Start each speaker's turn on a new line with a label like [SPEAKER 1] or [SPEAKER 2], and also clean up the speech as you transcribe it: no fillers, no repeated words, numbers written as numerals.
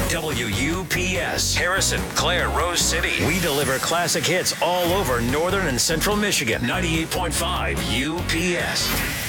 [SPEAKER 1] WUPS, Harrison, Clare, Rose City. We deliver classic hits all over northern and central Michigan. 98.5 UPS.